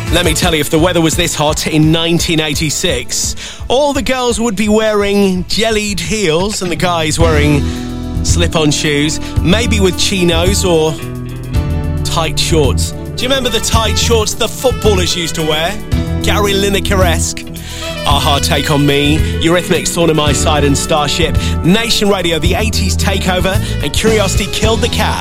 Let me tell you, if the weather was this hot in 1986, all the girls would be wearing jellied heels and the guys wearing slip-on shoes, maybe with chinos or tight shorts. Do you remember the tight shorts the footballers used to wear? Gary Lineker-esque. A-ha, Take On Me, Eurythmics, Thorn in My Side and Starship, Nation Radio, the 80s Takeover, and Curiosity Killed the Cat.